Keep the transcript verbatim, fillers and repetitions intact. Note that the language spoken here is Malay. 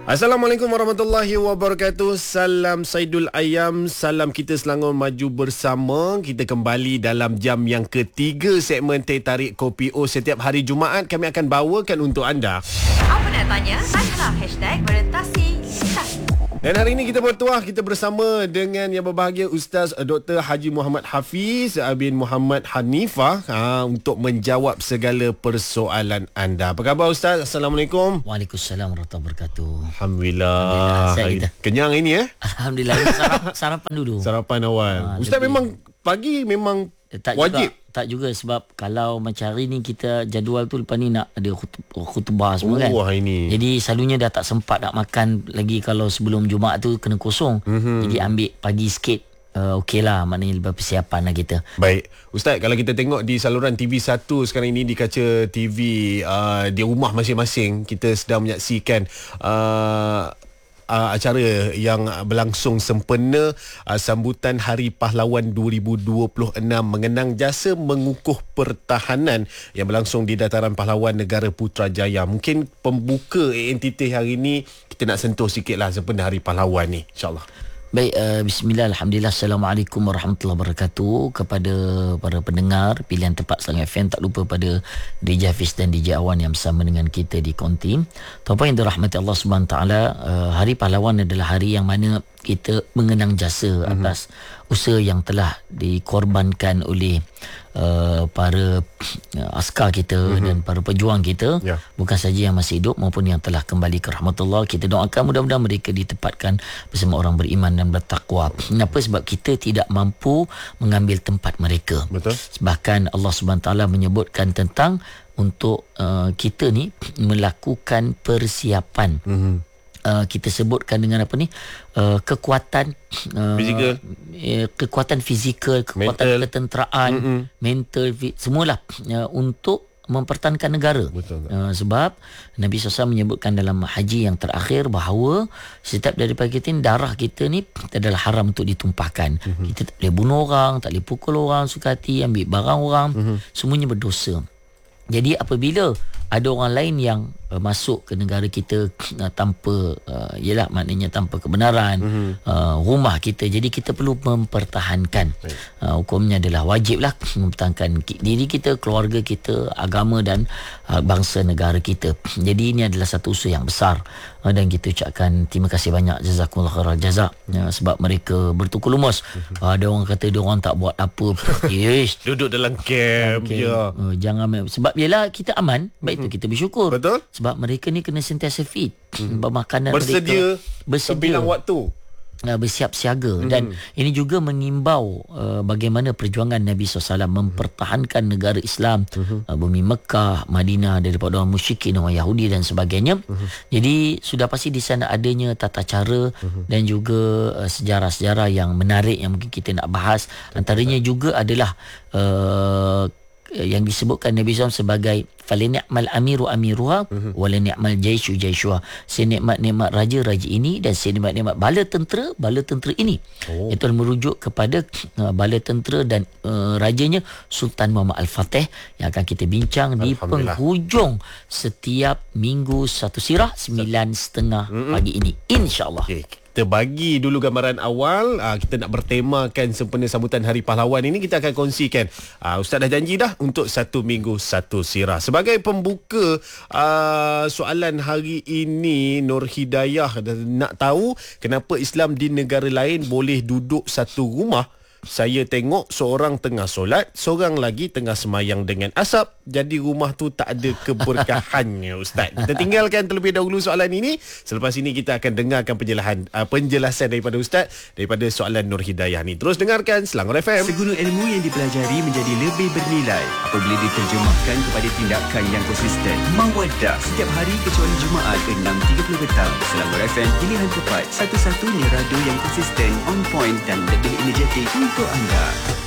Assalamualaikum warahmatullahi wabarakatuh. Salam Saidul Ayam. Salam kita Selangor maju bersama. Kita kembali dalam jam yang ketiga segmen Teh Tarik Kopi O. Setiap hari Jumaat kami akan bawakan untuk anda. Apa nak tanya? Tanyalah hashtag Orientasi Stasi. Dan hari ini kita bertuah, kita bersama dengan yang berbahagia Ustaz Doktor Haji Muhammad Hafiz bin Muhammad Hanifah ha, untuk menjawab segala persoalan anda. Apa khabar Ustaz? Assalamualaikum. Waalaikumsalam warahmatullahi wabarakatuh. Alhamdulillah. Alhamdulillah. Kenyang ini ya? Alhamdulillah. Sarap, sarapan dulu. Sarapan awal. Ha, Ustaz lebih... memang pagi memang tak wajib? Juga, tak juga sebab kalau macam hari ni kita jadual tu lepas ni nak ada khutbah semua kan. Oh, ini. Jadi selalunya dah tak sempat nak makan lagi kalau sebelum Jumaat tu kena kosong. Mm-hmm. Jadi ambil pagi sikit. Uh, Okey lah, maknanya lebih persiapan lah kita. Baik Ustaz, kalau kita tengok di saluran T V satu sekarang ini, di kaca T V uh, di rumah masing-masing, kita sedang menyaksikan uh, Uh, acara yang berlangsung sempena uh, sambutan Hari Pahlawan dua ribu dua puluh enam mengenang jasa mengukuh pertahanan yang berlangsung di Dataran Pahlawan Negara Putrajaya. Mungkin pembuka A N T T hari ini kita nak sentuh sikitlah sempena Hari Pahlawan ni, insya-Allah. Baik, uh, bismillah, alhamdulillah, assalamualaikum warahmatullahi wabarakatuh. Kepada para pendengar pilihan tepat Selangor F M, tak lupa pada D J Hafiz dan D J Awan yang bersama dengan kita di konti. Tuan-tuan yang dirahmati Allah Subhanahu Taala, uh, Hari Pahlawan adalah hari yang mana kita mengenang jasa mm-hmm. atas usaha yang telah dikorbankan oleh uh, para uh, askar kita mm-hmm. dan para pejuang kita, yeah. bukan saja yang masih hidup maupun yang telah kembali ke rahmatullah. Kita doakan mudah-mudahan mereka ditempatkan bersama orang beriman dan bertakwa. Kenapa? Sebab kita tidak mampu mengambil tempat mereka. Betul. Bahkan Allah Subhanahu Taala menyebutkan tentang untuk uh, kita ni melakukan persiapan. Mm-hmm. Uh, kita sebutkan dengan apa ni, uh, kekuatan uh, fizikal, uh, kekuatan fizikal, kekuatan mental, ketenteraan, mm-hmm. mental, semualah uh, untuk mempertahankan negara. Betul, uh, sebab Nabi sallallahu alaihi wasallam menyebutkan dalam haji yang terakhir bahawa setiap daripada kita ni, darah kita ni adalah haram untuk ditumpahkan. Mm-hmm. Kita tak boleh bunuh orang, tak boleh pukul orang suka hati, ambil barang orang, mm-hmm. semuanya berdosa. Jadi apabila ada orang lain yang uh, masuk ke negara kita uh, tanpa uh, ialah maknanya tanpa kebenaran, mm-hmm. uh, rumah kita, jadi kita perlu mempertahankan. Uh, hukumnya adalah wajiblah mempertahankan diri kita, keluarga kita, agama dan uh, bangsa negara kita. Jadi ini adalah satu usaha yang besar, uh, dan kita ucapkan terima kasih banyak, jazakumullah khairal jazak, uh, sebab mereka bertukar lumus. Mm-hmm. Uh, ada orang kata dia orang tak buat apa, yes, duduk dalam camp, okay. ya. Uh, jangan, sebab ialah kita aman, baik tu kita bersyukur. Betul. Sebab mereka ni kena sentiasa fit. Hmm. Makanan bersedia, mereka bersedia sembilan waktu. Uh, bersiap siaga. Hmm. Dan ini juga mengimbau uh, bagaimana perjuangan Nabi sallallahu alaihi wasallam mempertahankan negara Islam, hmm. uh, bumi Mekah, Madinah daripada orang musyrikin, orang Yahudi dan sebagainya. Hmm. Jadi sudah pasti di sana adanya tata cara hmm. dan juga uh, sejarah-sejarah yang menarik yang mungkin kita nak bahas. Antaranya juga adalah uh, yang disebutkan Nabi sallallahu alaihi wasallam sebagai falani'mal amiru amiruha uh-huh. walani'mal jaishu jaishuha. Senikmat-nikmat raja-raja ini dan senikmat-nikmat bala tentera bala tentera ini. Oh. Itu merujuk kepada uh, bala tentera dan uh, rajanya Sultan Muhammad Al-Fatih yang akan kita bincang di penghujung setiap minggu satu sirah sembilan setengah uh-huh. pagi ini, insya-Allah. Okay. Kita bagi dulu gambaran awal. Aa, kita nak bertemakan sempena sambutan Hari Pahlawan ini. Kita akan kongsikan. Aa, Ustaz dah janji dah untuk satu minggu satu sirah. Sebagai pembuka aa, soalan hari ini, Nur Hidayah nak tahu kenapa Islam di negara lain boleh duduk satu rumah. Saya tengok seorang tengah solat, seorang lagi tengah semayang dengan asap. Jadi rumah tu tak ada keberkahannya, Ustaz. Kita tinggalkan terlebih dahulu soalan ini. Selepas ini kita akan dengarkan penjelasan uh, penjelasan daripada Ustaz daripada soalan Nur Hidayah ni. Terus dengarkan Selangor F M. Segunung ilmu yang dipelajari menjadi lebih bernilai apabila diterjemahkan kepada tindakan yang konsisten. Mawadah setiap hari kecuali Jumaat enam tiga puluh petang. Selangor F M, pilihan tepat, satu-satunya radio yang konsisten, on point dan lebih energetik untuk anda.